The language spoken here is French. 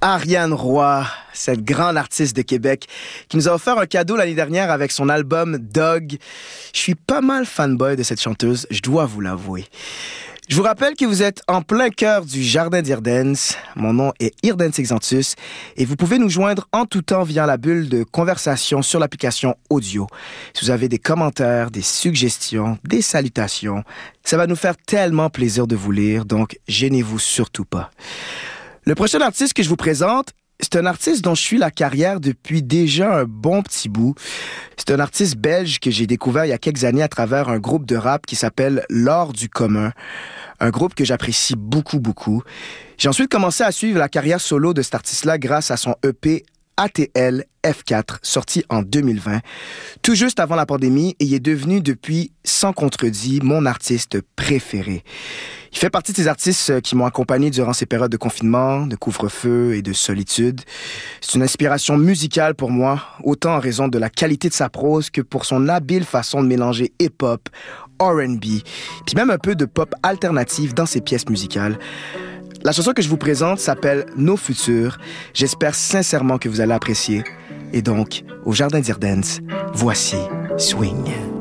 Ariane Roy, cette grande artiste de Québec qui nous a offert un cadeau l'année dernière avec son album Dog. Je suis pas mal fanboy de cette chanteuse, je dois vous l'avouer. Je vous rappelle que vous êtes en plein cœur du Jardin d'Irdense. Mon nom est Irdense Exantus et vous pouvez nous joindre en tout temps via la bulle de conversation sur l'application audio. Si vous avez des commentaires, des suggestions, des salutations, ça va nous faire tellement plaisir de vous lire, donc gênez-vous surtout pas. Le prochain artiste que je vous présente, c'est un artiste dont je suis la carrière depuis déjà un bon petit bout. C'est un artiste belge que j'ai découvert il y a quelques années à travers un groupe de rap qui s'appelle L'Or du commun. Un groupe que j'apprécie beaucoup, beaucoup. J'ai ensuite commencé à suivre la carrière solo de cet artiste-là grâce à son EP ATL F4, sorti en 2020, tout juste avant la pandémie, et il est devenu depuis, sans contredit, mon artiste préféré. Il fait partie de ces artistes qui m'ont accompagné durant ces périodes de confinement, de couvre-feu et de solitude. C'est une inspiration musicale pour moi, autant en raison de la qualité de sa prose que pour son habile façon de mélanger hip-hop, R&B, puis même un peu de pop alternative dans ses pièces musicales. La chanson que je vous présente s'appelle « Nos futurs ». J'espère sincèrement que vous allez apprécier. Et donc, au Jardin d'Irdense, voici Swing.